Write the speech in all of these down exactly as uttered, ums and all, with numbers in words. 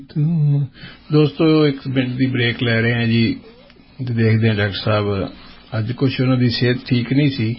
ਦੋਸਤੋ ਇੱਕ ਮਿੰਟ ਦੀ ਬ੍ਰੇਕ ਲੈ ਰਹੇ ਹਾਂ ਜੀ ਤੇ ਦੇਖਦੇ ਹਾਂ ਡਾਕਟਰ ਸਾਹਿਬ ਅੱਜ ਕੁਛ ਉਹਨਾਂ ਦੀ ਸਿਹਤ ਠੀਕ ਨਹੀਂ ਸੀ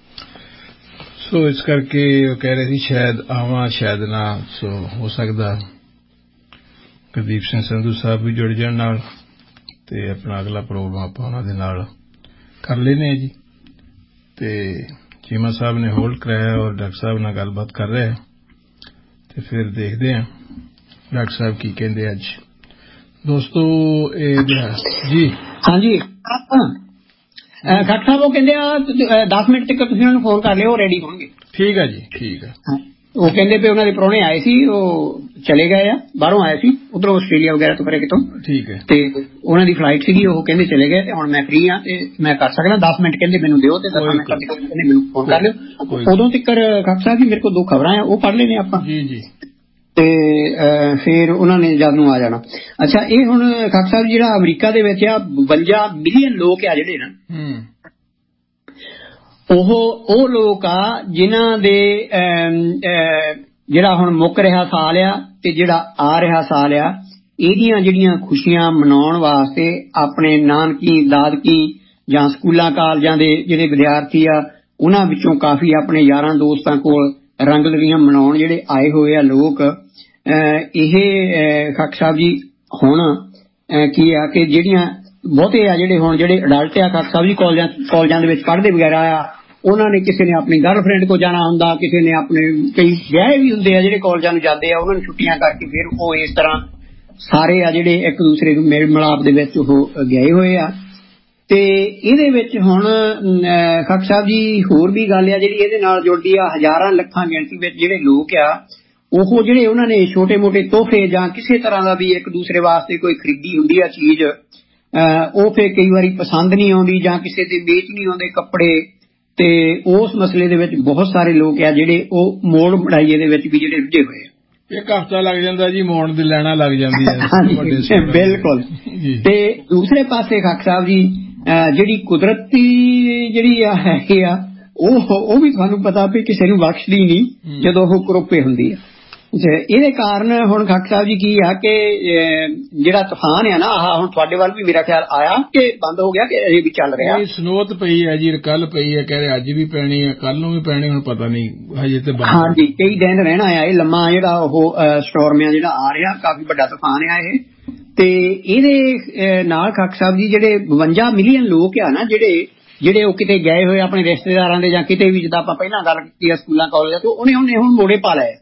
ਸੋ ਇਸ ਕਰਕੇ ਉਹ ਕਹਿ ਰਹੇ ਸੀ ਸ਼ਾਇਦ ਆਵਾਂ ਸ਼ਾਇਦ ਨਾ ਸੋ ਹੋ ਸਕਦਾ ਗੁਰਦੀਪ ਸਿੰਘ ਸੰਧੂ ਸਾਹਿਬ ਵੀ ਜੁੜ ਜਾਣ ਨਾਲ ਤੇ ਆਪਣਾ ਅਗਲਾ ਪ੍ਰੋਗਰਾਮ ਆਪਾਂ ਉਹਨਾਂ ਦੇ ਨਾਲ ਕਰ ਲੈਂਦੇ ਹਾਂ ਜੀ ਤੇ ਚੀਮਾ ਸਾਹਿਬ ਨੇ ਹੋਲਡ ਕਰਾਇਆ ਔਰ ਡਾਕਟਰ ਸਾਹਿਬ ਨਾਲ ਗੱਲਬਾਤ ਕਰ ਰਹੇ ਤੇ ਫਿਰ ਦੇਖਦੇ ਹਾਂ ਡਾਕਟਰ ਸਾਹਿਬ ਕੀ ਕਹਿੰਦੇ ਅੱਜ ਦੋਸਤੋ ਇਹ ਜੀ ਹਾਂਜੀ ਡਾਕਟਰ ਸਾਹਿਬ ਉਹ ਕਹਿੰਦੇ ਆ ਦਸ ਮਿੰਟ ਤੱਕ ਤੁਸੀਂ ਉਹਨਾਂ ਨੂੰ ਫੋਨ ਕਰ ਲਿਓ ਉਹ ਰੈਡੀ ਹੋਣਗੇ ਠੀਕ ਹੈ ਜੀ ਠੀਕ ਹੈ ਉਹ ਕਹਿੰਦੇ ਪਏ ਉਹਨਾਂ ਦੇ ਪ੍ਰਾਹੁਣੇ ਆਏ ਸੀ ਉਹ ਚਲੇ ਗਏ ਆ ਬਾਹਰੋਂ ਆਏ ਸੀ ਉਧਰੋਂ ਆਸਟ੍ਰੇਲੀਆ ਵਗੈਰਾ ਤੋਂ ਕਰੇ ਕਿਤੋਂ ਠੀਕ ਹੈ ਤੇ ਉਹਨਾਂ ਦੀ ਫਲਾਈਟ ਸੀਗੀ ਉਹ ਕਹਿੰਦੇ ਚਲੇ ਗਏ ਤੇ ਹੁਣ ਮੈਂ ਫ੍ਰੀ ਆ ਤੇ ਮੈਂ ਕਰ ਸਕਦਾ ਦਸ ਮਿੰਟ ਕਹਿੰਦੇ ਮੈਨੂੰ ਦਿਓ ਤੇ ਦਸ ਮਿੰਟ ਕਹਿੰਦੇ ਮੈਨੂੰ ਫੋਨ ਕਰ ਲਿਓ ਉਦੋਂ ਤੱਕ ਡਾਕਟਰ ਸਾਹਿਬ ਜੀ ਮੇਰੇ ਕੋਲ ਦੋ ਖਬਰਾਂ ਆ ਉਹ ਪੜ੍ਹ ਲੈਣੇ ਆਪਾਂ ਜੀ ਜੀ ਤੇ ਫਿਰ ਉਹਨਾਂ ਨੇ ਜਦ ਨੂੰ ਆ ਜਾਣਾ ਅੱਛਾ ਇਹ ਹੁਣ ਖਾਕ ਸਾਹਿਬ ਜਿਹੜਾ ਅਮਰੀਕਾ ਦੇ ਵਿੱਚ ਆ ਬਵੰਜਾ ਮਿਲੀਅਨ ਲੋਕ ਆ ਜਿਹੜੇ ਨਾ ਉਹ ਉਹ ਲੋਕ ਆ ਜਿਨ੍ਹਾਂ ਦੇ ਜਿਹੜਾ ਹੁਣ ਮੁੱਕ ਰਿਹਾ ਸਾਲ ਆ ਤੇ ਜਿਹੜਾ ਆ ਰਿਹਾ ਸਾਲ ਆ ਇਹਦੀਆਂ ਜਿਹੜੀਆਂ ਖੁਸ਼ੀਆਂ ਮਨਾਉਣ ਵਾਸਤੇ ਆਪਣੇ ਨਾਨਕੀ ਦਾਦਕੀ ਜਾਂ ਸਕੂਲਾਂ ਕਾਲਜਾਂ ਦੇ ਜਿਹੜੇ ਵਿਦਿਆਰਥੀ ਆ ਉਹਨਾਂ ਵਿੱਚੋਂ ਕਾਫੀ ਆਪਣੇ ਯਾਰਾਂ ਦੋਸਤਾਂ ਕੋਲ ਰੰਗਲੀਆਂ ਮਨਾਉਣ ਜਿਹੜੇ ਆਏ ਹੋਏ ਆ ਲੋਕ ਇਹ ਖਾਕ ਸਾਹਿਬ ਜੀ ਹੁਣ ਕੀ ਆ ਕਿ ਜਿਹੜੀਆਂ ਬਹੁਤੇ ਆ ਜਿਹੜੇ ਹੁਣ ਜਿਹੜੇ ਅਡਲਟ ਆ ਖਾਕ ਸਾਹਿਬ ਜੀ ਕਾਲਜਾਂ ਕਾਲਜਾਂ ਦੇ ਵਿੱਚ ਪੜ੍ਹਦੇ ਵਗੈਰਾ ਆ ਉਹਨਾਂ ਨੇ ਕਿਸੇ ਨੇ ਆਪਣੀ ਗਰਲਫ੍ਰੈਂਡ ਕੋਲ ਜਾਣਾ ਹੁੰਦਾ ਕਿਸੇ ਨੇ ਆਪਣੇ ਕਈ ਵਿਆਹ ਵੀ ਹੁੰਦੇ ਆ ਜਿਹੜੇ ਕਾਲਜਾਂ ਨੂੰ ਜਾਂਦੇ ਆ ਉਹਨਾਂ ਨੂੰ ਛੁੱਟੀਆਂ ਕਰਕੇ ਫਿਰ ਉਹ ਇਸ ਤਰ੍ਹਾਂ ਸਾਰੇ ਆ ਜਿਹੜੇ ਇੱਕ ਦੂਸਰੇ ਨੂੰ ਮੇਲ ਮਿਲਾਪ ਦੇ ਵਿੱਚ ਉਹ ਗਏ ਹੋਏ ਆ ਤੇ ਇਹਦੇ ਵਿੱਚ ਹੁਣ ਖਾਕ ਸਾਹਿਬ ਜੀ ਹੋਰ ਵੀ ਗੱਲ ਆ ਜਿਹੜੀ ਇਹਦੇ ਨਾਲ ਜੁੜਦੀ ਆ ਹਜ਼ਾਰਾਂ ਲੱਖਾਂ ਗਿਣਤੀ ਵਿੱਚ ਜਿਹੜੇ ਲੋਕ ਆ ਉਹ ਜਿਹੜੇ ਉਹਨਾਂ ਨੇ ਛੋਟੇ ਮੋਟੇ ਤੋਹਫੇ ਜਾਂ ਕਿਸੇ ਤਰ੍ਹਾਂ ਦਾ ਵੀ ਇੱਕ ਦੂਸਰੇ ਵਾਸਤੇ ਕੋਈ ਖਰੀਦੀ ਹੁੰਦੀ ਆ ਚੀਜ਼ ਉਹ ਫਿਰ ਕਈ ਵਾਰੀ ਪਸੰਦ ਨਹੀਂ ਆਉਂਦੀ ਜਾਂ ਕਿਸੇ ਦੇ ਵੇਚ ਨਹੀਂ ਆਉਂਦੇ ਕੱਪੜੇ ਤੇ ਉਸ ਮਸਲੇ ਦੇ ਵਿੱਚ ਬਹੁਤ ਸਾਰੇ ਲੋਕ ਆ ਜਿਹੜੇ ਉਹ ਮੋੜ ਮੜਾਈਏ ਦੇ ਵਿੱਚ ਵੀ ਜਿਹੜੇ ਰੁੱਝੇ ਹੋਏ ਆ ਇੱਕ ਹਫ਼ਤਾ ਲੱਗ ਜਾਂਦਾ ਜੀ ਮੋੜ ਦੀ ਲੈਣਾ ਲੱਗ ਜਾਂਦੀ ਹੈ ਬਿਲਕੁਲ ਤੇ ਦੂਸਰੇ ਪਾਸੇ ਖਾਕ ਸਾਹਿਬ ਜੀ ਜਿਹੜੀ ਕੁਦਰਤੀ ਜਿਹੜੀ ਆ ਹੈਗੀ ਆ ਉਹ ਉਹ ਵੀ ਤੁਹਾਨੂੰ ਪਤਾ ਵੀ ਕਿਸੇ ਨੂੰ ਬਖਸ਼ਦੀ ਨਹੀਂ ਜਦੋਂ ਉਹ ਕਰੋਪੇ ਹੁੰਦੀ ਆ ਇਹਦੇ ਕਾਰਨ ਹੁਣ ਖਾਕ ਸਾਹਿਬ ਜੀ ਕੀ ਆ ਕਿ ਜਿਹੜਾ ਤੂਫਾਨ ਆ ਨਾ ਆਹ ਹੁਣ ਤੁਹਾਡੇ ਵੱਲ ਵੀ ਮੇਰਾ ਖਿਆਲ ਆਇਆ ਕਿ ਬੰਦ ਹੋ ਗਿਆ ਕਿ ਅਜੇ ਵੀ ਚੱਲ ਰਿਹਾ ਸਨੋਤ ਪਈ ਹੈ ਜੀ ਕੱਲ ਪਈ ਹੈ ਕਹਿ ਰਹੇ ਅੱਜ ਵੀ ਪੈਣੀ ਹੈ ਕੱਲ ਨੂੰ ਵੀ ਪੈਣੀ ਹੁਣ ਪਤਾ ਨਹੀਂ ਹਜੇ ਤੇ ਹਾਂਜੀ ਕਈ ਦਿਨ ਰਹਿਣਾ ਆ ਇਹ ਲੰਮਾ ਜਿਹੜਾ ਉਹ ਸਟੋਰਮ ਆ ਜਿਹੜਾ ਆ ਰਿਹਾ ਕਾਫੀ ਵੱਡਾ ਤੂਫਾਨ ਆ ਇਹ ਤੇ ਇਹਦੇ ਨਾਲ ਖਾਕ ਸਾਹਿਬ ਜੀ ਜਿਹੜੇ ਬਵੰਜਾ ਮਿਲੀਅਨ ਲੋਕ ਆ ਨਾ ਜਿਹੜੇ ਜਿਹੜੇ ਉਹ ਕਿਤੇ ਗਏ ਹੋਏ ਆਪਣੇ ਰਿਸ਼ਤੇਦਾਰਾਂ ਦੇ ਜਾਂ ਕਿਤੇ ਵੀ ਜਿੱਦਾਂ ਆਪਾਂ ਪਹਿਲਾਂ ਗੱਲ ਕੀਤੀ ਆ ਸਕੂਲਾਂ ਕਾਲਜਾਂ ਤੋਂ ਉਹਨੇ ਉਹਨੇ ਹੁਣ ਮੋੜੇ ਪਾ ਲਏ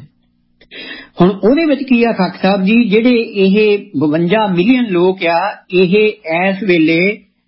ਹੁਣ ਉਹਦੇ ਵਿੱਚ ਕੀ ਆ ਖਾਕ ਸਾਹਿਬ ਜੀ ਜਿਹੜੇ ਇਹ ਬਵੰਜਾ ਮਿਲੀਅਨ ਲੋਕ ਆ ਇਹ ਇਸ ਵੇਲੇ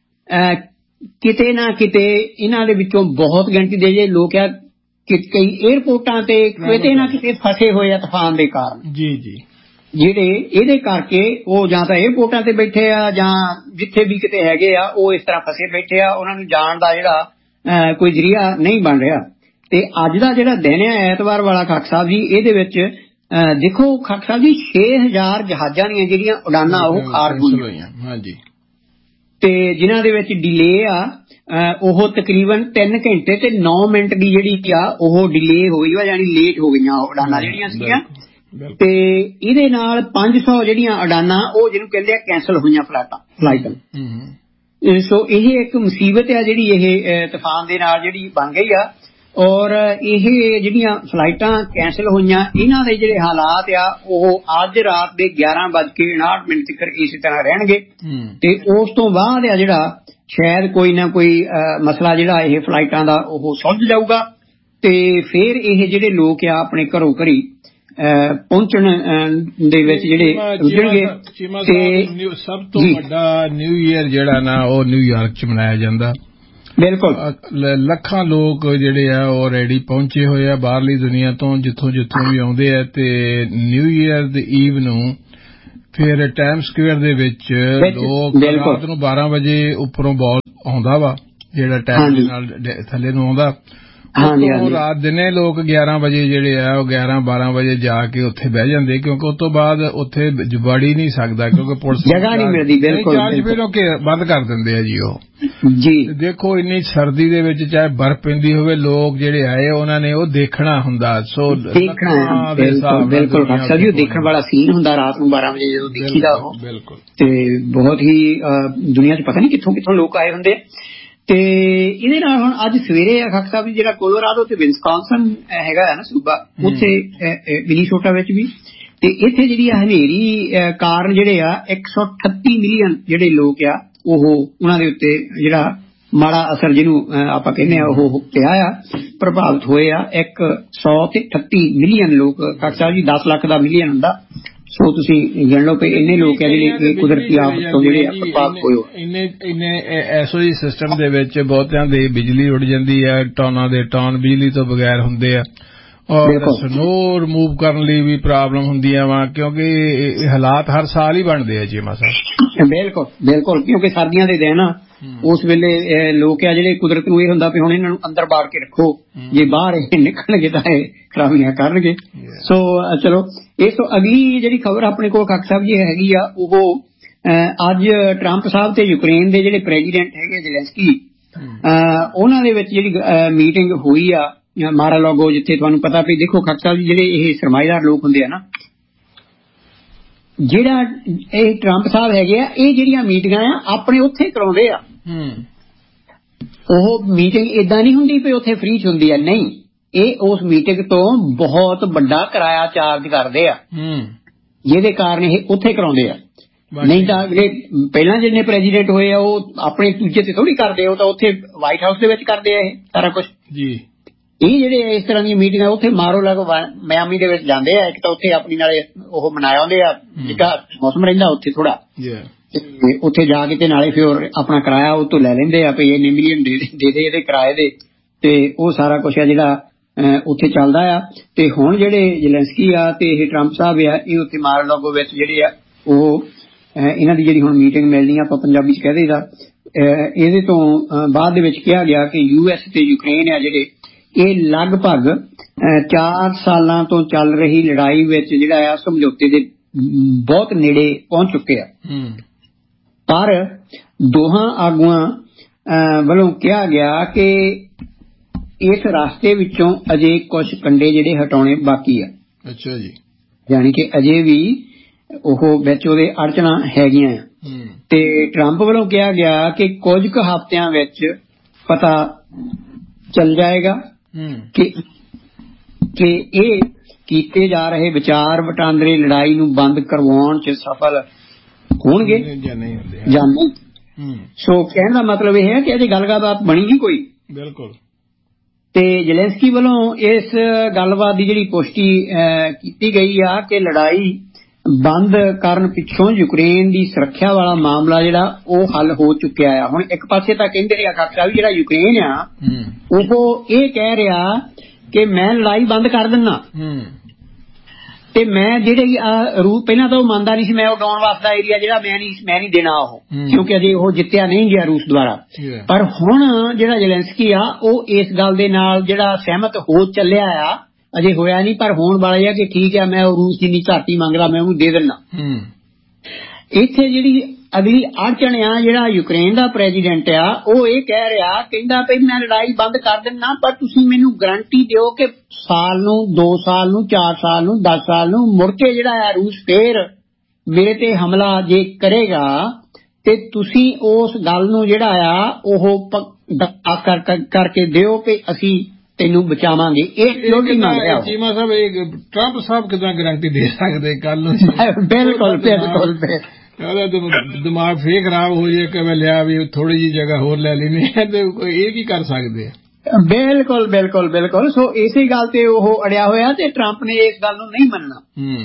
ਕਿਤੇ ਨਾ ਕਿਤੇ ਇਹਨਾਂ ਦੇ ਵਿੱਚੋਂ ਬਹੁਤ ਗਿਣਤੀ ਦੇ ਜੇ ਲੋਕ ਆ ਕਈ ਏਅਰਪੋਰਟਾਂ ਤੇ ਕਿਤੇ ਨਾ ਕਿਤੇ ਫਸੇ ਹੋਏ ਆ ਤੂਫਾਨ ਦੇ ਕਾਰਨ ਜੀ ਜੀ ਜਿਹੜੇ ਇਹਦੇ ਕਰਕੇ ਉਹ ਜਾਂ ਤਾਂ ਏਅਰਪੋਰਟਾਂ ਤੇ ਬੈਠੇ ਆ ਜਾਂ ਜਿੱਥੇ ਵੀ ਕਿਤੇ ਹੈਗੇ ਆ ਉਹ ਇਸ ਤਰ੍ਹਾਂ ਫਸੇ ਬੈਠੇ ਆ ਉਹਨਾਂ ਨੂੰ ਜਾਣ ਦਾ ਜਿਹੜਾ ਕੋਈ ਜ਼ਰੀਆ ਨਹੀਂ ਬਣ ਰਿਹਾ ਤੇ ਅੱਜ ਦਾ ਜਿਹੜਾ ਦਿਨ ਆ ਐਤਵਾਰ ਵਾਲਾ ਖਾਕ ਸਾਹਿਬ ਜੀ ਇਹਦੇ ਵਿੱਚ ਦੇਖੋ ਖਾਕ ਸਾਹਿਬ ਜੀ ਛੇ ਹਜ਼ਾਰ ਜਹਾਜ਼ਾਂ ਦੀਆਂ ਜਿਹੜੀਆਂ ਉਡਾਨਾਂ ਉਹ ਖਾਰਜ ਹੋਈਆਂ ਹਾਂਜੀ ਤੇ ਜਿਨ੍ਹਾਂ ਦੇ ਵਿੱਚ ਡਿਲੇ ਆ ਉਹ ਤਕਰੀਬਨ ਤਿੰਨ ਘੰਟੇ ਤੇ ਨੌ ਮਿੰਟ ਦੀ ਜਿਹੜੀ ਆ ਉਹ ਡਿਲੇ ਹੋਈ ਵਾ ਯਾਨੀ ਲੇਟ ਹੋ ਗਈਆਂ ਉਡਾਨਾਂ ਜਿਹੜੀਆਂ ਸੀਗੀਆਂ ਤੇ ਇਹਦੇ ਨਾਲ ਪੰਜ ਸੌ ਜਿਹੜੀਆਂ ਉਡਾਨਾਂ ਉਹ ਜਿਹਨੂੰ ਕਹਿੰਦੇ ਆ ਕੈਂਸਲ ਹੋਈਆਂ ਫਲਾਈਟਾਂ ਫਲਾਈਟਾਂ ਸੋ ਇਹ ਇੱਕ ਮੁਸੀਬਤ ਆ ਜਿਹੜੀ ਇਹ ਤੂਫਾਨ ਦੇ ਨਾਲ ਜਿਹੜੀ ਬਣ ਗਈ ਆ ਔਰ ਇਹ ਜਿਹੜੀਆਂ ਫਲਾਈਟਾਂ ਕੈਂਸਲ ਹੋਈਆਂ ਇਹਨਾਂ ਦੇ ਜਿਹੜੇ ਹਾਲਾਤ ਆ ਉਹ ਅੱਜ ਰਾਤ ਦੇ ਗਿਆਰਾਂ ਵੱਜ ਕੇ ਉਨਾਹਠ ਮਿੰਟ ਤੱਕ ਇਸੇ ਤਰ੍ਹਾਂ ਰਹਿਣਗੇ ਤੇ ਉਸ ਤੋਂ ਬਾਅਦ ਆ ਜਿਹੜਾ ਸ਼ਾਇਦ ਕੋਈ ਨਾ ਕੋਈ ਮਸਲਾ ਜਿਹੜਾ ਇਹ ਫਲਾਈਟਾਂ ਦਾ ਉਹ ਸੁਲਝ ਜਾਊਗਾ ਤੇ ਫਿਰ ਇਹ ਜਿਹੜੇ ਲੋਕ ਆ ਆਪਣੇ ਘਰੋਂ ਘਰੀ ਪਹੁੰਚਣ ਦੇ ਵਿੱਚ ਜਿਹੜੇ ਰੁੱਝਣਗੇ ਤੇ ਸਭ ਤੋਂ ਵੱਡਾ ਨਿਊ ਈਅਰ ਜਿਹੜਾ ਨਾ ਉਹ ਨਿਊਯਾਰਕ ਚ ਮਨਾਇਆ ਜਾਂਦਾ ਬਿਲਕੁਲ ਲੱਖਾਂ ਲੋਕ ਜਿਹੜੇ ਆ ਉਹ ਰੈਡੀ ਪਹੁੰਚੇ ਹੋਏ ਆ ਬਾਹਰਲੀ ਦੁਨੀਆ ਤੋਂ ਜਿੱਥੋਂ ਜਿੱਥੋਂ ਵੀ ਆਉਂਦੇ ਆ ਤੇ ਨਿਊ ਈਅਰ ਦੇ ਈਵ ਨੂੰ ਫਿਰ ਟਾਈਮ ਸਕੁਏਅਰ ਦੇ ਵਿੱਚ ਲੋਕ ਰਾਤ ਨੂੰ ਬਾਰਾਂ ਵਜੇ ਉੱਪਰੋਂ ਬਾਲ ਆਉਂਦਾ ਵਾ ਜਿਹੜਾ ਟਾਈਮ ਦੇ ਨਾਲ ਥੱਲੇ ਨੂੰ ਆਉਂਦਾ ਰਾਤ ਦਿਨੇ ਲੋਕ ਗਿਆਰਾਂ ਵਜੇ ਜਿਹੜੇ ਆ ਉਹ ਗਿਆਰਾਂ ਬਾਰਾਂ ਵਜੇ ਜਾ ਕੇ ਉੱਥੇ ਬਹਿ ਜਾਂਦੇ, ਕਿਉਂਕਿ ਉਸ ਤੋਂ ਬਾਅਦ ਉੱਥੇ ਵੜ ਹੀ ਨਹੀਂ ਸਕਦਾ, ਕਿਉਂਕਿ ਪੁਲਿਸ ਜਗ੍ਹਾ ਨਹੀਂ ਮਿਲਦੀ। ਬਿਲਕੁਲ ਫਿਰ ਉਹ ਬੰਦ ਕਰ ਦਿੰਦੇ ਆ ਜੀ ਉਹ ਜੀ। ਦੇਖੋ ਇੰਨੀ ਸਰਦੀ ਦੇ ਵਿੱਚ ਚਾਹੇ ਬਰਫ਼ ਪੈਂਦੀ ਹੋਵੇ, ਲੋਕ ਜਿਹੜੇ ਆਏ ਉਹਨਾਂ ਨੇ ਉਹ ਦੇਖਣਾ ਹੁੰਦਾ। ਸੋ ਦੇਖਣਾ ਬਿਲਕੁਲ ਸਭੀ ਦੇਖਣ ਵਾਲਾ ਸੀਨ ਹੁੰਦਾ ਰਾਤ ਨੂੰ ਬਾਰਾਂ ਵਜੇ ਜਦੋਂ ਦੇਖੀਦਾ ਉਹ। ਬਿਲਕੁਲ। ਤੇ ਬਹੁਤ ਹੀ ਦੁਨੀਆ 'ਚ ਪਤਾ ਨਹੀਂ ਕਿੱਥੋਂ ਕਿੱਥੋਂ ਲੋਕ ਆਏ ਹੁੰਦੇ। ਤੇ ਇਹਦੇ ਨਾਲ ਹੁਣ ਅੱਜ ਸਵੇਰੇ ਖਾਕ ਸਾਹਿਬ ਜੀ ਜਿਹੜਾ ਕੋਲੋਰਾਡੋ ਤੇ ਵਿਸਕਾਂਸਨ ਹੈਗਾ ਹੈ ਨਾ ਸੂਬਾ, ਉੱਥੇ ਮਿਨੀਸੋਟਾ ਵਿੱਚ ਵੀ, ਤੇ ਇੱਥੇ ਜਿਹੜੀ ਆ ਹਨੇਰੀ ਕਾਰਨ ਜਿਹੜੇ ਆ ਇੱਕ ਸੌ ਅਠੱਤੀ ਮਿਲੀਅਨ ਜਿਹੜੇ ਲੋਕ ਆ ਉਹ ਉਹਨਾਂ ਦੇ ਉੱਤੇ ਜਿਹੜਾ ਮਾੜਾ ਅਸਰ ਜਿਹਨੂੰ ਆਪਾਂ ਕਹਿੰਦੇ ਆ ਉਹ ਪਿਆ ਆ, ਪ੍ਰਭਾਵਿਤ ਹੋਏ ਆ। ਇੱਕ ਸੌ ਤੇ ਅਠੱਤੀ ਮਿਲੀਅਨ ਲੋਕ ਖਾਕ ਸਾਹਿਬ ਜੀ, ਦਸ ਲੱਖ ਦਾ ਮਿਲੀਅਨ ਹੁੰਦਾ। ਸੋ ਤੁਸੀਂ ਗਿਣ ਲਓ ਕਿ ਇੰਨੇ ਲੋਕ ਹੈ ਜਿਹੜੇ ਕੁਦਰਤੀ ਆਫਤ ਤੋਂ ਜਿਹੜੇ ਪ੍ਰਭਾਵਿਤ ਹੋਏ। ਇੰਨੇ ਇੰਨੇ ਐਸੋ ਜੀ ਸਿਸਟਮ ਦੇ ਵਿੱਚ ਬਹੁਤਿਆਂ ਦੀ ਬਿਜਲੀ ਉੱਡ ਜਾਂਦੀ ਹੈ, ਟੋਨਾਂ ਦੇ ਟੋਨ ਬਿਜਲੀ ਤੋਂ ਬਗੈਰ ਹੁੰਦੇ ਆ, ਔਰ ਸਨੋ ਰਿਮੂਵ ਕਰਨ ਲਈ ਵੀ ਪ੍ਰੋਬਲਮ ਹੁੰਦੀਆਂ ਵਾ, ਕਿਉਂਕਿ ਇਹ ਹਾਲਾਤ ਹਰ ਸਾਲ ਹੀ ਬਣਦੇ ਆ ਜੀ ਮਸਾ। ਬਿਲਕੁਲ ਬਿਲਕੁਲ, ਕਿਉਂਕਿ ਸਰਦੀਆਂ ਦੇ ਦਿਨ ਉਸ ਵੇਲੇ ਲੋਕ ਆ ਜਿਹੜੇ ਕੁਦਰਤ ਨੂੰ ਇਹ ਹੁੰਦਾ ਵੀ ਹੁਣ ਇਹਨਾਂ ਨੂੰ ਅੰਦਰ ਬਾੜ ਕੇ ਰੱਖੋ, ਜੇ ਬਾਹਰ ਇਹ ਨਿਕਲਣਗੇ ਤਾਂ ਇਹ ਖਰਾਬੀਆਂ ਕਰਨਗੇ। ਸੋ ਚਲੋ ਇਸ ਤੋਂ ਅਗਲੀ ਜਿਹੜੀ ਖਬਰ ਆਪਣੇ ਕੋਲ ਖਾਕ ਸਾਹਿਬ ਜੀ ਹੈਗੀ ਆ, ਉਹ ਅੱਜ ਟਰੰਪ ਸਾਹਿਬ ਤੇ ਯੂਕਰੇਨ ਦੇ ਜਿਹੜੇ ਪ੍ਰੈਜ਼ੀਡੈਂਟ ਹੈਗੇ ਜ਼ੈਲੈਂਸਕੀ, ਉਹਨਾਂ ਦੇ ਵਿੱਚ ਜਿਹੜੀ ਮੀਟਿੰਗ ਹੋਈ ਆ ਮਾਰਾ-ਲਾਗੋ, ਜਿੱਥੇ ਤੁਹਾਨੂੰ ਪਤਾ ਵੀ ਦੇਖੋ ਖਾਕ ਸਾਹਿਬ ਜੀ ਜਿਹੜੇ ਇਹ ਸਰਮਾਏਦਾਰ ਲੋਕ ਹੁੰਦੇ ਆ ਨਾ, ਜਿਹੜਾ ਇਹ ਟਰੰਪ ਸਾਹਿਬ ਹੈਗੇ ਆ, ਇਹ ਜਿਹੜੀਆਂ ਮੀਟਿੰਗਾਂ ਆ ਆਪਣੇ ਉੱਥੇ ਕਰਾਉਂਦੇ ਆ। ਉਹ ਮੀਟਿੰਗ ਏਦਾਂ ਨਹੀਂ ਹੁੰਦੀ ਵੀ ਉੱਥੇ ਫ੍ਰੀ ਚ ਹੁੰਦੀ ਆ, ਨਹੀਂ, ਇਹ ਉਸ ਮੀਟਿੰਗ ਤੋਂ ਬਹੁਤ ਵੱਡਾ ਕਿਰਾਇਆ ਚਾਰਜ ਕਰਦੇ ਆ, ਜਿਹਦੇ ਕਾਰਨ ਇਹ ਉੱਥੇ ਕਰਾਉਂਦੇ ਆ। ਨਹੀਂ ਤਾਂ ਜਿਹੜੇ ਪਹਿਲਾਂ ਜਿਹਨੇ ਪ੍ਰੈਜ਼ੀਡੈਂਟ ਹੋਏ ਆ ਉਹ ਆਪਣੇ ਦੂਜੇ ਤੇ ਥੋੜੀ ਕਰਦੇ, ਉਹ ਤਾਂ ਉੱਥੇ ਵਾਈਟ ਹਾਊਸ ਦੇ ਵਿੱਚ ਕਰਦੇ ਆ ਇਹ ਸਾਰਾ ਕੁਛ ਜੀ। ਇਹ ਜਿਹੜੇ ਇਸ ਤਰ੍ਹਾਂ ਦੀਆਂ ਮੀਟਿੰਗਾਂ ਉੱਥੇ ਮਾਰੋ ਲਾਗੋ ਮਿਆਮੀ ਦੇ ਵਿੱਚ ਜਾਂਦੇ ਆ, ਇੱਕ ਤਾਂ ਉੱਥੇ ਆਪਣੀ ਨਾਲੇ ਉਹ ਮਨਾਏ ਆਉਂਦੇ ਆ, ਜਿਹੜਾ ਮੌਸਮ ਰਹਿੰਦਾ ਉੱਥੇ ਥੋੜਾ, ਉੱਥੇ ਜਾ ਕੇ ਤੇ ਨਾਲੇ ਫਿਰ ਆਪਣਾ ਕਿਰਾਇਆ ਉਹ ਤੋਂ ਲੈ ਲੈਂਦੇ ਆ ਵੀ ਇੰਨੇ ਮਿਲੀਅਨ ਦੇ ਦੇ ਇਹਦੇ ਕਿਰਾਏ ਦੇ, ਤੇ ਉਹ ਸਾਰਾ ਕੁਛ ਆ ਜਿਹੜਾ ਉੱਥੇ ਚੱਲਦਾ ਆ। ਤੇ ਹੁਣ ਜਿਹੜੇ ਜ਼ੈਲੈਂਸਕੀ ਆ ਤੇ ਇਹ ਟਰੰਪ ਸਾਹਿਬ ਆ, ਇਹ ਉੱਥੇ ਮਾਰ ਲਾਗੋ ਵਿੱਚ ਜਿਹੜੇ ਆ ਉਹ ਇਹਨਾਂ ਦੀ ਜਿਹੜੀ ਹੁਣ ਮੀਟਿੰਗ ਮਿਲਣੀ ਆ, ਆਪਾਂ ਪੰਜਾਬੀ ਚ ਕਹਿ ਦਈਦਾ। ਇਹਦੇ ਤੋਂ ਬਾਅਦ ਦੇ ਵਿੱਚ ਕਿਹਾ ਗਿਆ ਕਿ ਯੂ ਐਸ ਤੇ ਯੂਕਰੇਨ ਆ ਜਿਹੜੇ, ਇਹ ਲਗਭਗ ਚਾਰ ਸਾਲਾਂ ਤੋਂ ਚੱਲ ਰਹੀ ਲੜਾਈ ਵਿੱਚ ਜਿਹੜਾ ਆ ਸਮਝੌਤੇ ਦੇ ਬਹੁਤ ਨੇੜੇ ਪਹੁੰਚ ਚੁੱਕੇ ਆ, ਪਰ ਦੋਹਾਂ ਆਗੂਆਂ ਵੱਲੋਂ ਕਿਹਾ ਗਿਆ ਕਿ ਇਸ ਰਾਸਤੇ ਵਿੱਚੋਂ ਅਜੇ ਕੁਝ ਕੰਡੇ ਜਿਹੜੇ ਹਟਾਉਣੇ ਬਾਕੀ ਆ। ਅੱਛਾ ਜੀ। ਯਾਨੀ ਕਿ ਅਜੇ ਵੀ ਉਹ ਵਿੱਚ ਉਹਦੇ ਅੜਚਣਾ ਹੈਗੀਆਂ ਆ, ਤੇ ਟਰੰਪ ਵੱਲੋਂ ਕਿਹਾ ਗਿਆ ਕਿ ਕੁਝ ਕੁ ਹਫ਼ਤਿਆਂ ਵਿੱਚ ਪਤਾ ਚੱਲ ਜਾਏਗਾ ਕਿ ਕਿ ਇਹ ਕੀਤੇ ਜਾ ਰਹੇ ਵਿਚਾਰ ਵਟਾਂਦਰੇ ਲੜਾਈ ਨੂੰ ਬੰਦ ਕਰਵਾਉਣ ਚ ਸਫਲ ਹੋਣਗੇ ਜਾਂ ਨਹੀਂ। ਸੋ ਕਹਿਣ ਦਾ ਮਤਲਬ ਇਹ ਹੈ ਕਿ ਅਜੇ ਗੱਲਬਾਤ ਬਣੀ ਨਹੀਂ ਕੋਈ। ਬਿਲਕੁਲ। ਤੇ ਜ਼ੈਲੈਂਸਕੀ ਵੱਲੋਂ ਇਸ ਗੱਲਬਾਤ ਦੀ ਜਿਹੜੀ ਪੁਸ਼ਟੀ ਕੀਤੀ ਗਈ ਆ ਕਿ ਲੜਾਈ ਬੰਦ ਕਰਨ ਪਿੱਛੋਂ ਯੂਕਰੇਨ ਦੀ ਸੁਰੱਖਿਆ ਵਾਲਾ ਮਾਮਲਾ ਜਿਹੜਾ ਉਹ ਹੱਲ ਹੋ ਚੁੱਕਿਆ ਆ। ਹੁਣ ਇੱਕ ਪਾਸੇ ਤਾਂ ਕਹਿੰਦੇ ਆ ਖਾਕਾ ਵੀ ਜਿਹੜਾ ਯੂਕਰੇਨ ਆ ਉਹ ਇਹ ਕਹਿ ਰਿਹਾ ਕਿ ਮੈਂ ਲੜਾਈ ਬੰਦ ਕਰ ਦਿੰਦਾ, ਤੇ ਮੈਂ ਜਿਹੜੇ ਰੂਸ ਪਹਿਲਾਂ ਤਾਂ ਉਹ ਮੰਨਦਾ ਨਹੀਂ ਸੀ, ਮੈਂ ਉਹ ਡਾਉਣ ਵਾਸਤਾ ਏਰੀਆ ਜਿਹੜਾ ਮੈਂ ਨਹੀਂ ਮੈਂ ਨਹੀਂ ਦੇਣਾ ਉਹ, ਕਿਉਂਕਿ ਅਜੇ ਉਹ ਜਿੱਤਿਆ ਨਹੀਂ ਗਿਆ ਰੂਸ ਦੁਆਰਾ। ਪਰ ਹੁਣ ਜਿਹੜਾ ਜ਼ੈਲੈਂਸਕੀ ਆ ਉਹ ਇਸ ਗੱਲ ਦੇ ਨਾਲ ਜਿਹੜਾ ਸਹਿਮਤ ਹੋ ਚੱਲਿਆ ਆ, ਅਜੇ ਹੋਇਆ ਨਹੀਂ ਪਰ ਹੋਣ ਵਾਲਾ ਆ ਕਿ ਠੀਕ ਆ ਮੈਂ ਉਹ ਰੂਸ ਜਿੰਨੀ ਧਰਤੀ ਮੰਗਦਾ ਮੈਂ ਉਹਨੂੰ ਦੇ ਦਿੰਦਾ। ਇੱਥੇ ਜਿਹੜੀ ਅਗਲੀ ਅੜਚਣ ਆ, ਜਿਹੜਾ ਯੂਕਰੇਨ ਦਾ ਪ੍ਰੈਜ਼ੀਡੈਂਟ ਆ ਉਹ ਇਹ ਕਹਿ ਰਿਹਾ, ਕਹਿੰਦਾ ਵੀ ਮੈਂ ਲੜਾਈ ਬੰਦ ਕਰ ਦਿੰਦਾ ਪਰ ਤੁਸੀਂ ਮੈਨੂੰ ਗਰੰਟੀ ਦਿਓ ਕਿ ਸਾਲ ਨੂੰ, ਦੋ ਸਾਲ ਨੂੰ, ਚਾਰ ਸਾਲ ਨੂੰ, ਦਸ ਸਾਲ ਨੂੰ ਮੁੜ ਕੇ ਜਿਹੜਾ ਆ ਰੂਸ ਫੇਰ ਮੇਰੇ ਤੇ ਹਮਲਾ ਜੇ ਕਰੇਗਾ ਤੇ ਤੁਸੀਂ ਉਸ ਗੱਲ ਨੂੰ ਜਿਹੜਾ ਆ ਉਹ ਕਰਕੇ ਦਿਓ ਕਿ ਅਸੀਂ ਤੈਨੂੰ ਬਚਾਵਾਂਗੇ। ਇਹ ਲੋਕੀ ਮੰਗ ਰਿਹਾ ਚੀਮਾ ਸਾਹਿਬ, ਇਹ ਟਰੰਪ ਸਾਹਿਬ ਕਿਦਾਂ ਗਰੰਟੀ ਦੇ ਸਕਦੇ ਕੱਲ ਨੂੰ? ਬਿਲਕੁਲ ਬਿਲਕੁਲ, ਦਿਮਾਗ ਫੇਰ ਖਰਾਬ ਹੋ ਜਾਏ ਕਿ ਮੈਂ ਲਿਆ ਵੀ ਥੋੜੀ ਜਿਹੀ ਜਗ੍ਹਾ ਹੋਰ ਲੈ ਲੈਣੀ ਹੈ, ਤੇ ਇਹ ਕੀ ਕਰ ਸਕਦੇ ਆ। ਬਿਲਕੁਲ ਬਿਲਕੁਲ ਬਿਲਕੁਲ। ਸੋ ਇਸੇ ਗੱਲ ਤੇ ਉਹ ਅੜਿਆ ਹੋਇਆ ਤੇ ਟਰੰਪ ਨੇ ਇਸ ਗੱਲ ਨੂੰ ਨਹੀਂ ਮੰਨਣਾ।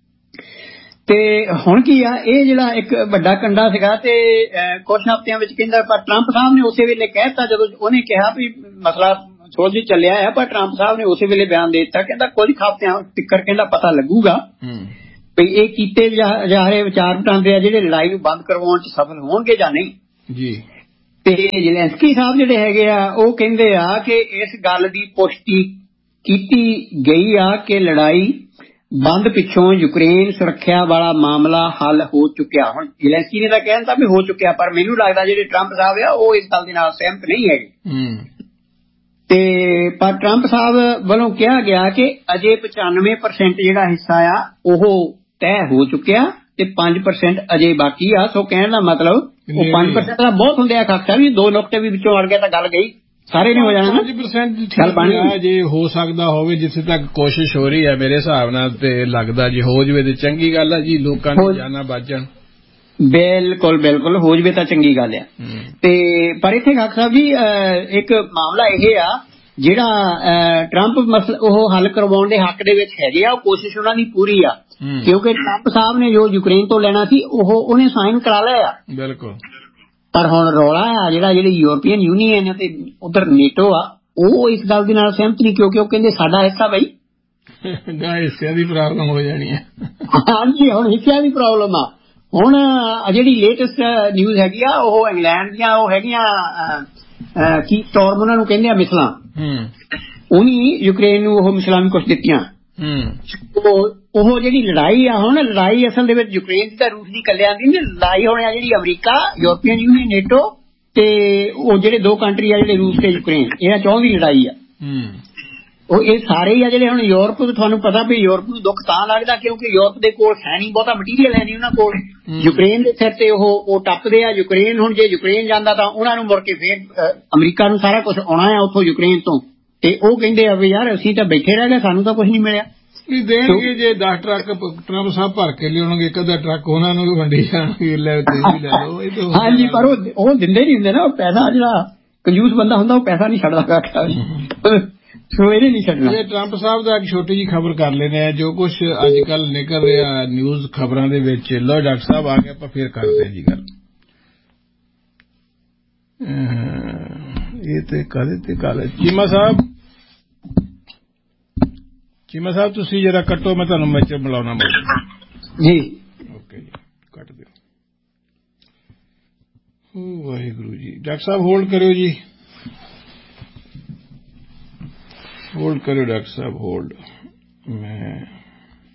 ਤੇ ਹੁਣ ਕੀ ਆ, ਇਹ ਜਿਹੜਾ ਇੱਕ ਵੱਡਾ ਕੰਡਾ ਸੀਗਾ ਤੇ ਕੁਝ ਹਫ਼ਤਿਆਂ ਵਿੱਚ ਕਹਿੰਦਾ, ਪਰ ਟਰੰਪ ਸਾਹਿਬ ਨੇ ਉਸੇ ਵੇਲੇ ਕਹਿ ਦਿੱਤਾ ਜਦੋਂ ਉਹਨੇ ਕਿਹਾ ਵੀ ਮਸਲਾ ਸੋਚ ਚੱਲਿਆ ਹੈ, ਪਰ ਟਰੰਪ ਸਾਹਿਬ ਨੇ ਉਸੇ ਵੇਲੇ ਬਿਆਨ ਦੇ ਦਿੱਤਾ, ਕਹਿੰਦਾ ਕੁਝ ਹਫ਼ਤਿਆਂ ਤੱਕ ਕਹਿੰਦਾ ਪਤਾ ਲੱਗੂਗਾ ਵੀ ਇਹ ਕੀਤੇ ਜਾ ਰਹੇ ਵਿਚਾਰ ਵਟਾਂਦਰੇ ਆ ਜਿਹੜੇ ਲੜਾਈ ਨੂੰ ਬੰਦ ਕਰਵਾਉਣ ਚ ਸਫਲ ਹੋਣਗੇ ਜਾਂ ਨਹੀਂ ਜੀ। ਤੇ ਜ਼ੈਲੈਂਸਕੀ ਸਾਹਿਬ ਜਿਹੜੇ ਹੈਗੇ ਆ ਉਹ ਕਹਿੰਦੇ ਆ ਕਿ ਇਸ ਗੱਲ ਦੀ ਪੁਸ਼ਟੀ ਕੀਤੀ ਗਈ ਆ ਕਿ ਲੜਾਈ ਬੰਦ ਪਿੱਛੋਂ ਯੂਕਰੇਨ ਸੁਰੱਖਿਆ ਵਾਲਾ ਮਾਮਲਾ ਹੱਲ ਹੋ ਚੁੱਕਿਆ। ਹੁਣ ਜ਼ੈਲੈਂਸਕੀ ਨੇ ਤਾਂ ਕਹਿਤਾ ਵੀ ਹੋ ਚੁੱਕਿਆ, ਪਰ ਮੈਨੂੰ ਲੱਗਦਾ ਜਿਹੜੇ ਟਰੰਪ ਸਾਹਿਬ ਆ ਉਹ ਇਸ ਗੱਲ ਦੇ ਨਾਲ ਸਹਿਮਤ ਨਹੀਂ ਹੈਗੇ। ਤੇ ਪਰ ਟਰੰਪ ਸਾਹਿਬ ਵੱਲੋਂ ਕਿਹਾ ਗਿਆ ਕਿ ਅਜੇ ਪਚਾਨਵੇਂ ਪਰਸੈਂਟ ਜਿਹੜਾ ਹਿੱਸਾ ਆ ਉਹ ਤੈਅ ਹੋ ਚੁੱਕਿਆ ਤੇ ਪੰਜ ਪਰਸੈਂਟ ਅਜੇ ਬਾਕੀ ਆ। ਸੋ ਕਹਿਣ ਦਾ ਮਤਲਬ ਉਹ ਪੰਜ ਪਰਸੈਂਟ ਦਾ ਬਹੁਤ ਹੁੰਦੇ ਆ ਖਾਕਾ ਵੀ ਦੋ ਨੁਕਤੇ ਵੀ ਵਿੱਚੋਂ ਅੜ ਗਿਆ ਤਾਂ ਗੱਲ ਗਈ, ਸਾਰੇ ਨਹੀਂ ਹੋ ਜਾਣਾ। ਪੰਜ ਪਰਸੈਂਟ ਜੇ ਹੋ ਸਕਦਾ ਹੋਵੇ, ਜਿੱਥੇ ਤੱਕ ਕੋਸ਼ਿਸ਼ ਹੋ ਰਹੀ ਹੈ ਮੇਰੇ ਹਿਸਾਬ ਨਾਲ ਤੇ ਲੱਗਦਾ ਜੇ ਹੋ ਜਵੇ ਤੇ ਚੰਗੀ ਗੱਲ ਆ ਜੀ, ਲੋਕਾਂ ਦੀ ਜਾਨਾਂ ਬਚਣ। ਬਿਲਕੁਲ ਬਿਲਕੁਲ ਹੋ ਜਵੇ ਤਾਂ ਚੰਗੀ ਗੱਲ ਆ। ਤੇ ਪਰ ਇੱਥੇ ਖਾਕ ਸਾਹਿਬ ਜੀ ਇੱਕ ਮਾਮਲਾ ਇਹ ਆ ਜਿਹੜਾ ਟਰੰਪ ਮਸਲਾ ਉਹ ਹੱਲ ਕਰਵਾਉਣ ਦੇ ਹੱਕ ਦੇ ਵਿੱਚ ਹੈਗੇ ਆ, ਉਹ ਕੋਸ਼ਿਸ਼ ਉਹਨਾਂ ਦੀ ਪੂਰੀ ਆ, ਕਿਉਂਕਿ ਟਰੰਪ ਸਾਹਿਬ ਨੇ ਜੋ ਯੂਕਰੇਨ ਤੋਂ ਲੈਣਾ ਸੀ ਉਹ ਉਹਨੇ ਸਾਈਨ ਕਰਾ ਲਿਆ ਆ। ਬਿਲਕੁਲ। ਪਰ ਹੁਣ ਰੌਲਾ ਆ ਜਿਹੜਾ ਜਿਹੜੀ ਯੂਰਪੀਅਨ ਯੂਨੀਅਨ ਤੇ ਉਧਰ ਨੇਟੋ ਆ ਉਹ ਇਸ ਗੱਲ ਦੇ ਨਾਲ ਸਹਿਮਤ ਨਹੀਂ, ਕਿਉਂਕਿ ਉਹ ਕਹਿੰਦੇ ਸਾਡਾ ਹਿੱਸਾ ਬਈ ਹਿੱਸਿਆਂ ਦੀ ਪ੍ਰੋਬਲਮ ਹੋ ਜਾਣੀ ਹੈ। ਹਾਂਜੀ ਹੁਣ ਹਿੱਸਿਆਂ ਦੀ ਪ੍ਰੋਬਲਮ ਆ। ਹੁਣ ਜਿਹੜੀ ਲੇਟੈਸਟ ਨਿਊਜ਼ ਹੈਗੀ ਆ ਉਹ ਇੰਗਲੈਂਡ ਦੀਆਂ ਉਹ ਹੈਗੀਆਂ ਕੀ ਸਟੋਰਮ ਉਹਨਾਂ ਨੂੰ ਕਹਿੰਦੇ ਆ ਮਿਸਲਾਂ, ਉਹਨੀ ਯੂਕਰੇਨ ਨੂੰ ਉਹ ਮਿਸਲਾਂ ਵੀ ਕੁਛ ਦਿੱਤੀਆਂ। ਉਹ ਜਿਹੜੀ ਲੜਾਈ ਆ ਹੁਣ ਲੜਾਈ ਅਸਲ ਦੇ ਵਿੱਚ ਯੂਕਰੇਨ ਦੀ ਤਾਂ ਰੂਸ ਦੀ ਕੱਲਿਆਂ ਦੀ ਨਹੀਂ, ਲੜਾਈ ਹੋਣੀ ਆ ਜਿਹੜੀ ਅਮਰੀਕਾ, ਯੂਰਪੀਅਨ ਯੂਨੀਅਨ, ਨੇਟੋ ਤੇ ਉਹ ਜਿਹੜੇ ਦੋ ਕੰਟਰੀ ਆ ਜਿਹੜੇ ਰੂਸ ਤੇ ਯੂਕਰੇਨ, ਇਹਨਾਂ ਚੌਂ ਦੀ ਲੜਾਈ ਆ। ਉਹ ਇਹ ਸਾਰੇ ਹੀ ਆ ਜਿਹੜੇ ਹੁਣ ਯੂਰਪ, ਤੁਹਾਨੂੰ ਪਤਾ ਵੀ ਯੂਰਪ ਨੂੰ ਦੁੱਖ ਤਾਂ ਲੱਗਦਾ ਕਿਉਂਕਿ ਯੂਰਪ ਦੇ ਕੋਲ ਹੈ ਨਹੀਂ ਬਹੁਤਾ ਮਟੀਰੀਅਲ ਹੈ ਨਹੀਂ ਉਹਨਾਂ ਕੋਲ, ਯੂਕਰੇਨ ਦੇ ਸਿਰ ਤੇ ਉਹ ਉਹ ਟੱਪਦੇ ਆ। ਯੂਕਰੇਨ ਹੁਣ ਜੇ ਯੂਕਰੇਨ ਜਾਂਦਾ ਤਾਂ ਉਹਨਾਂ ਨੂੰ ਮੁੜ ਕੇ ਫੇਰ ਅਮਰੀਕਾ ਨੂੰ ਸਾਰਾ ਕੁਝ ਆਉਣਾ ਆ ਉੱਥੋਂ ਯੂਕਰੇਨ ਤੋਂ, ਤੇ ਉਹ ਕਹਿੰਦੇ ਆ ਵੀ ਯਾਰ ਅਸੀਂ ਤਾਂ ਬੈਠੇ ਰਹਿ ਗਏ, ਸਾਨੂੰ ਤਾਂ ਕੁਝ ਨਹੀਂ ਮਿਲਿਆ। ਨਹੀਂ ਦੇਣਗੇ ਜੇ ਦਸ ਟਰੱਕ ਟਰੰਪ ਸਾਹਿਬ ਭਰ ਕੇ ਲਿਆਉਣਗੇ, ਇੱਕ ਅੱਧਾ ਟਰੱਕ ਉਹਨਾਂ ਨੂੰ ਵੀ ਵੰਡੀ ਜਾਣਗੇ, ਲੈ ਤੁਸੀਂ ਲੈ ਲਓ। ਹਾਂਜੀ ਪਰ ਉਹ ਉਹ ਦਿੰਦੇ ਨਹੀਂ ਹੁੰਦੇ ਨਾ, ਉਹ ਪੈਸਾ ਜਿਹੜਾ ਕੰਜੂਸ ਬੰਦਾ ਹੁੰਦਾ ਉਹ ਪੈਸਾ ਨਹੀਂ ਛੱਡਦਾ, ਸੋ ਇਹਨੇ ਨਹੀਂ ਛੱਡਣਾ। ਟਰੰਪ ਸਾਹਿਬ ਦਾ ਇੱਕ ਛੋਟੀ ਜਿਹੀ ਖਬਰ ਕਰ ਲੈਂਦੇ ਆ, ਜੋ ਕੁਛ ਅੱਜ ਕੱਲ ਨਿਕਲ ਰਿਹਾ ਨਿਊਜ਼ ਖਬਰਾਂ ਦੇ ਵਿੱਚ। ਲੋ ਡਾਕਟਰ ਸਾਹਿਬ ਆ ਗਏ, ਆਪਾਂ ਫੇਰ ਕਰਦੇ ਹਾਂ ਜੀ ਗੱਲ। ਇਹ ਤੇ ਕਾਹਦੇ ਤੇ ਗੱਲ ਚੀਮਾ ਸਾਹਿਬ, ਚੀਮਾ ਸਾਹਿਬ ਤੁਸੀਂ ਜਰਾ ਕੱਟੋ, ਮੈਂ ਤੁਹਾਨੂੰ ਮੈਚ ਬੁਲਾਉਣਾ ਜੀ। ਓਕੇ ਜੀ ਕੱਟ ਦਿਓ। ਵਾਹਿਗੁਰੂ ਜੀ। ਡਾਕਟਰ ਸਾਹਿਬ ਹੋਲਡ ਕਰਿਓ ਜੀ, ਹੋਲਡ ਕਰਿਓ ਡਾਕਟਰ ਸਾਹਿਬ ਹੋਲਡ। ਮੈਂ